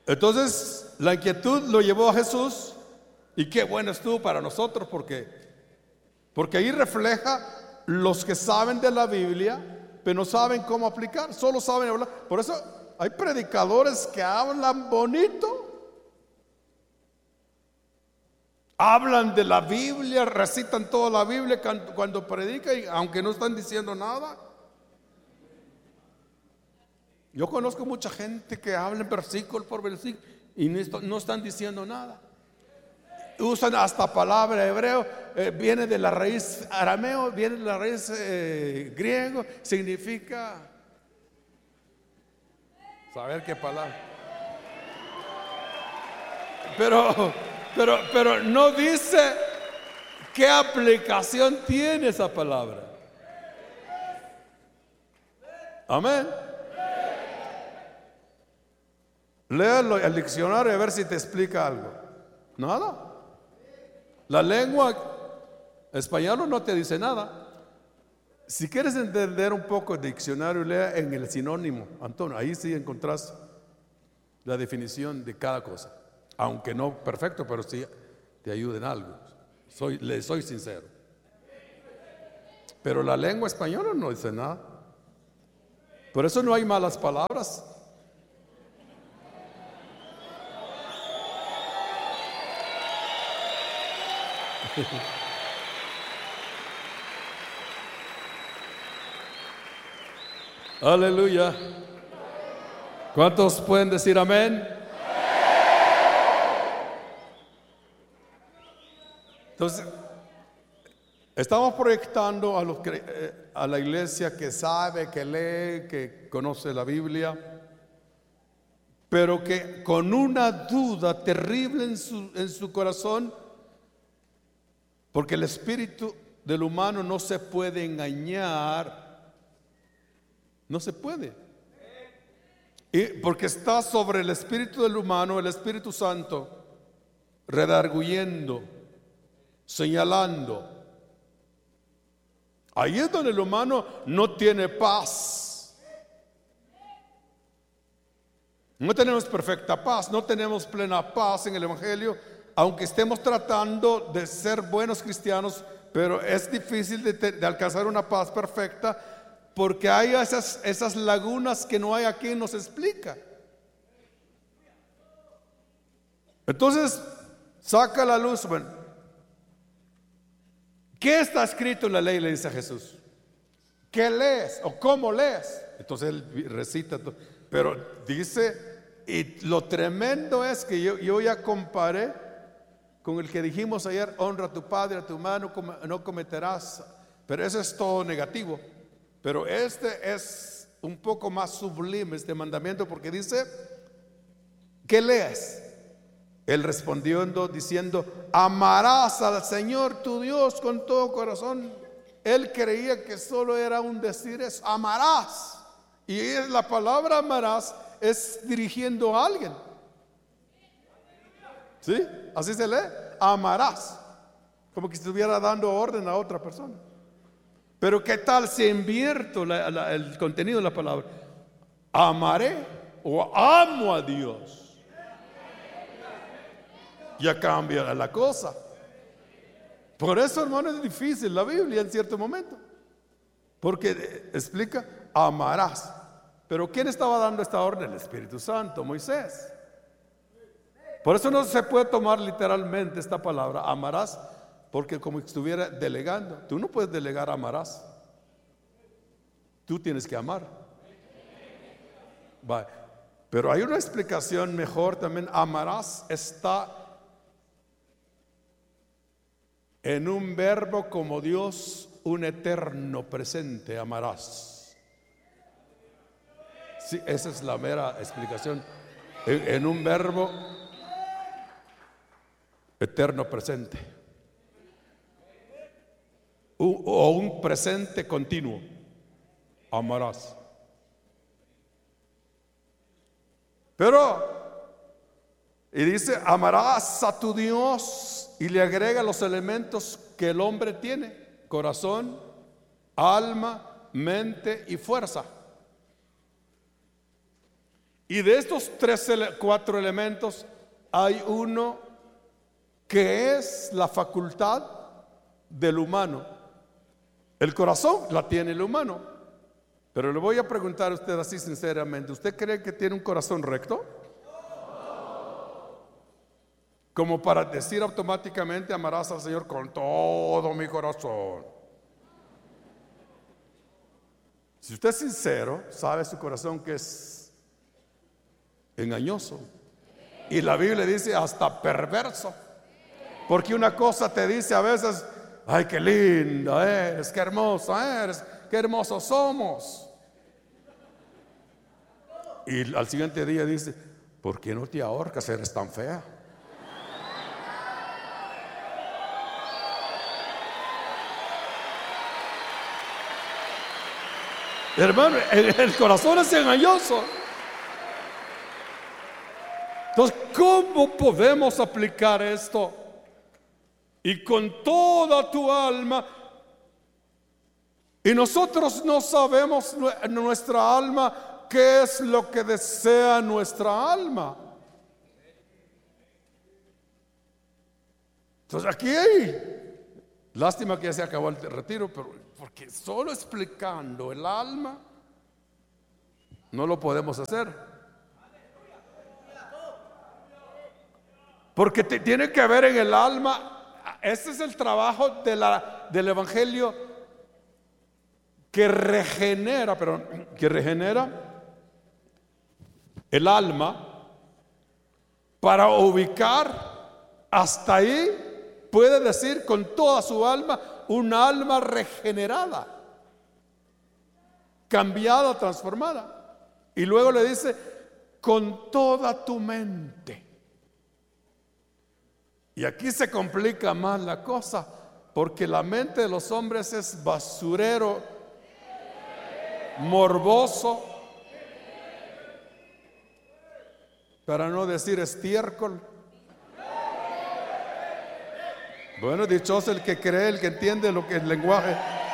Entonces la inquietud lo llevó a Jesús, y qué bueno estuvo para nosotros, porque ahí refleja los que saben de la Biblia, pero no saben cómo aplicar, solo saben hablar. Por eso hay predicadores que hablan bonito, hablan de la Biblia, recitan toda la Biblia cuando predican, y aunque no están diciendo nada. Yo conozco mucha gente que habla versículo por versículo y no están diciendo nada. Usan hasta palabra hebreo, viene de la raíz arameo, viene de la raíz griego, significa saber qué palabra. Pero no dice qué aplicación tiene esa palabra. Amén. Léalo el diccionario a ver si te explica algo. Nada. La lengua española no te dice nada. Si quieres entender un poco el diccionario, lea en el sinónimo, Antonio. Ahí sí encontrás la definición de cada cosa. Aunque no perfecto, pero sí te ayuda en algo. Le soy sincero. Pero la lengua española no dice nada. Por eso no hay malas palabras. Aleluya. ¿Cuántos pueden decir amén? Entonces, estamos proyectando a la iglesia que sabe, que lee, que conoce la Biblia, pero que con una duda terrible en su corazón, porque el espíritu del humano no se puede engañar, no se puede. Y porque está sobre el espíritu del humano, el Espíritu Santo, redarguyendo, señalando. Ahí es donde el humano no tiene paz. No tenemos perfecta paz, no tenemos plena paz en el Evangelio, aunque estemos tratando de ser buenos cristianos, pero es difícil de alcanzar una paz perfecta, porque hay esas lagunas que no hay a quien nos explica. Entonces, saca a la luz, bueno, ¿qué está escrito en la ley? Le dice a Jesús. ¿Qué lees o cómo lees? Entonces él recita, pero dice, y lo tremendo es que yo ya comparé con el que dijimos ayer: honra a tu padre, a tu madre, no cometerás. Pero eso es todo negativo. Pero este es un poco más sublime, este mandamiento, porque dice: ¿qué lees? Él respondió diciendo: amarás al Señor tu Dios con todo corazón. Él creía que solo era un decir eso, amarás. Y la palabra amarás es dirigiendo a alguien. ¿Sí? Así se lee, amarás. Como que estuviera dando orden a otra persona. Pero ¿qué tal si invierto el contenido de la palabra? Amaré o amo a Dios. Ya cambia la cosa. Por eso, hermano, es difícil la Biblia en cierto momento, porque explica: amarás. Pero ¿quién estaba dando esta orden? El Espíritu Santo, Moisés. Por eso no se puede tomar literalmente esta palabra, amarás, porque como si estuviera delegando. Tú no puedes delegar amarás. Tú tienes que amar. Vale. Pero hay una explicación mejor también. Amarás está en un verbo como Dios, un eterno presente, amarás. Sí, esa es la mera explicación. En un verbo eterno presente. O un presente continuo. Amarás. Pero, y dice: amarás a tu Dios, y le agrega los elementos que el hombre tiene: corazón, alma, mente y fuerza. Y de estos cuatro elementos hay uno que es la facultad del humano. El corazón la tiene el humano. Pero le voy a preguntar a usted así sinceramente, ¿usted cree que tiene un corazón recto? Como para decir automáticamente amarás al Señor con todo mi corazón. Si usted es sincero, sabe su corazón que es engañoso. Y la Biblia dice hasta perverso. Porque una cosa te dice a veces, ay, qué linda eres, qué hermosa eres, qué hermosos somos. Y al siguiente día dice, ¿por qué no te ahorcas? Eres tan fea. Hermano, el corazón es engañoso. Entonces, ¿cómo podemos aplicar esto? Y con toda tu alma. Y nosotros no sabemos nuestra alma, qué es lo que desea nuestra alma. Entonces aquí hay, lástima que ya se acabó el retiro, pero porque solo explicando el alma no lo podemos hacer. Porque tiene que haber en el alma, ese es el trabajo del evangelio que regenera el alma para ubicar hasta ahí, puede decir con toda su alma, una alma regenerada, cambiada, transformada. Y luego le dice, con toda tu mente. Y aquí se complica más la cosa, porque la mente de los hombres es basurero, morboso, para no decir estiércol. Bueno, dichoso el que cree, el que entiende lo que es el lenguaje